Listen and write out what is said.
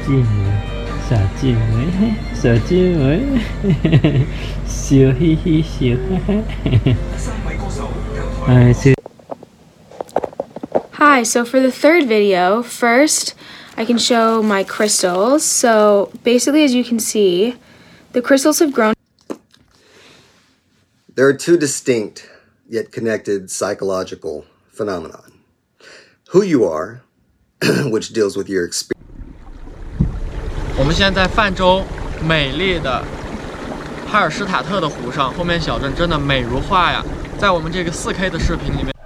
静的，小静的，小静的，笑嘻嘻笑哈哈。哎，是。 Hi, so for the third video, first I can show my crystals. So basically, as you can see, the crystals have grown. There are two distinct yet connected psychological phenomena. Who you are, which deals with your experience. 我们现在在泛舟美丽的哈尔施塔特的湖上，后面小镇真的美如画呀！在我们这个4K 的视频里面。